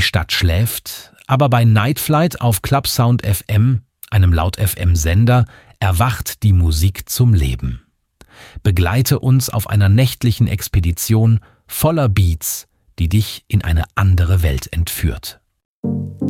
Stadt schläft, aber bei Night Flight auf Clubsound FM, einem Laut-FM-Sender, erwacht die Musik zum Leben. Begleite uns auf einer nächtlichen Expedition voller Beats, die dich in eine andere Welt entführt.